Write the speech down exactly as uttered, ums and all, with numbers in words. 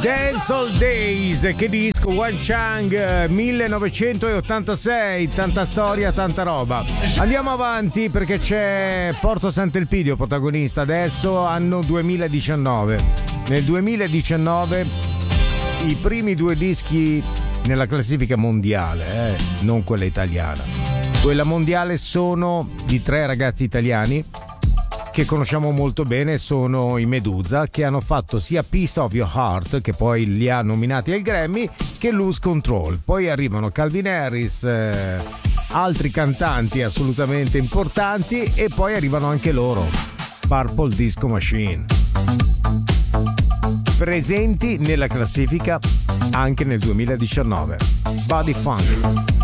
Dance All Days, che disco, Wan Chang, millenovecentottantasei, tanta storia, tanta roba. Andiamo avanti perché c'è Porto Sant'Elpidio protagonista adesso, anno duemiladiciannove. Nel duemiladiciannove i primi due dischi nella classifica mondiale, eh, non quella italiana. Quella mondiale sono di tre ragazzi italiani che conosciamo molto bene, sono i Medusa, che hanno fatto sia Piece of Your Heart, che poi li ha nominati al Grammy, che Lose Control. Poi arrivano Calvin Harris, eh, altri cantanti assolutamente importanti, e poi arrivano anche loro, Purple Disco Machine, presenti nella classifica anche nel duemiladiciannove. Body Funk.